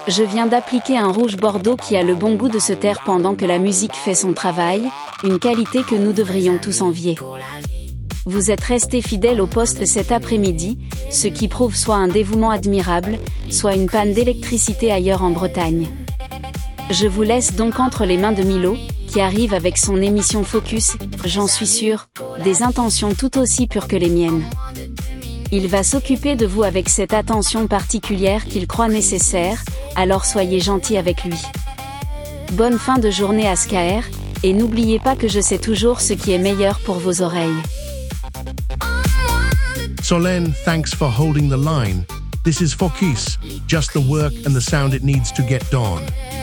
Je viens d'appliquer un rouge bordeaux qui a le bon goût de se taire pendant que la musique fait son travail, une qualité que nous devrions tous envier. Vous êtes resté fidèle au poste cet après-midi, ce qui prouve soit un dévouement admirable, soit une panne d'électricité ailleurs en Bretagne. Je vous laisse donc entre les mains de Milo, qui arrive avec son émission Focus, j'en suis sûr, des intentions tout aussi pures que les miennes. Il va s'occuper de vous avec cette attention particulière qu'il croit nécessaire, alors soyez gentils avec lui. Bonne fin de journée à SKR, et n'oubliez pas que je sais toujours ce qui est meilleur pour vos oreilles. Solène, thanks for holding the line. This is Focus, just the work and the sound it needs to get done.